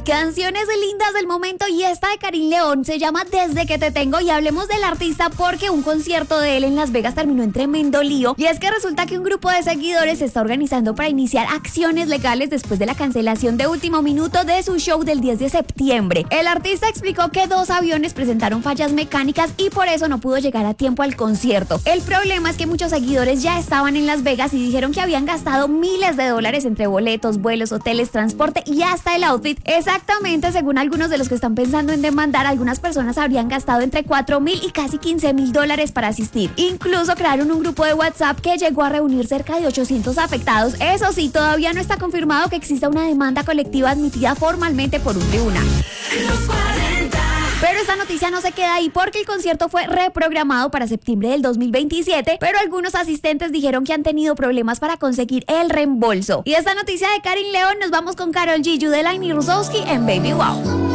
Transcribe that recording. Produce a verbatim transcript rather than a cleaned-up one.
Canciones lindas del momento y esta de Karim León se llama Desde que te tengo y hablemos del artista porque un concierto de él en Las Vegas terminó en tremendo lío y es que resulta que un grupo de seguidores se está organizando para iniciar acciones legales después de la cancelación de último minuto de su show del diez de septiembre. El artista explicó que dos aviones presentaron fallas mecánicas y por eso no pudo llegar a tiempo al concierto. El problema es que muchos seguidores ya estaban en Las Vegas y dijeron que habían gastado miles de dólares entre boletos, vuelos, hoteles, transporte y hasta el outfit. Exactamente, según algunos de los que están pensando en demandar, algunas personas habrían gastado entre cuatro mil y casi quince mil dólares para asistir. Incluso crearon un grupo de WhatsApp que llegó a reunir cerca de ochocientos afectados. Eso sí, todavía no está confirmado que exista una demanda colectiva admitida formalmente por un tribunal. Pero esta noticia no se queda ahí porque el concierto fue reprogramado para septiembre del dos mil veintisiete, pero algunos asistentes dijeron que han tenido problemas para conseguir el reembolso. Y esta noticia de Karim León nos vamos con Karol G, Judeline y Rusowski en Baby Wow.